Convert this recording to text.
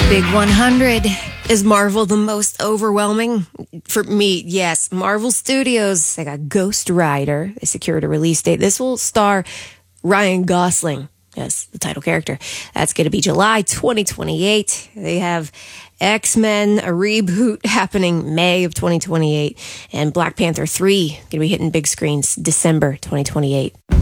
Big 100. Is Marvel the most overwhelming? For me, yes. Marvel Studios, they got Ghost Rider. They secured a release date. This will star Ryan Gosling. Yes, the title character. That's going to be July 2028. They have X-Men, a reboot happening May of 2028. And Black Panther 3 going to be hitting big screens December 2028.